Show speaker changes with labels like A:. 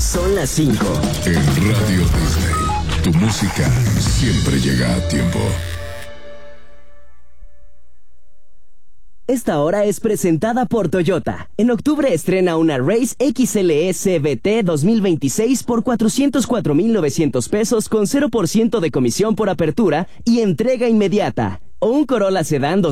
A: Son las 5.
B: En Radio Disney, tu música siempre llega a tiempo.
A: Esta hora es presentada por Toyota. En octubre estrena una Race XLE CVT 2026 por 404,900 pesos con 0% de comisión por apertura y entrega inmediata. O un Corolla Sedán